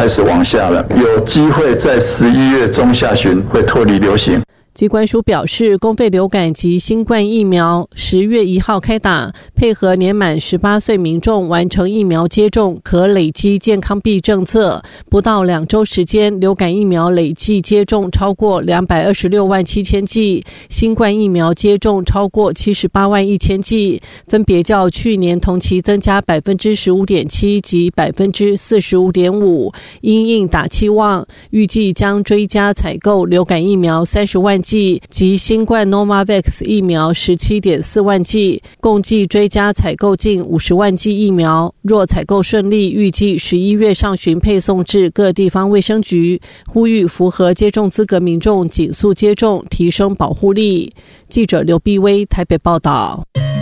开始往下了，有机会在11月中下旬会脱离流行。 疾管署表示，公费流感及新冠疫苗10月1号开打，配合年满18岁民众完成疫苗接种可累积健康币政策，不到2周时间，流感疫苗累计接种超过226万7千剂，新冠疫苗接种超过78万1千剂，分别较去年同期增加 15.7% 及 45.5%。因应打气旺，预计将追加采购流感疫苗30万剂及新冠 Novavax 疫苗 17.4 万剂，共计追加采购近50万剂疫苗。若采购顺利，预计11月上旬配送至各地方卫生局，呼吁符合接种资格民众紧速接种，提升保护力。记者刘碧薇台北报道。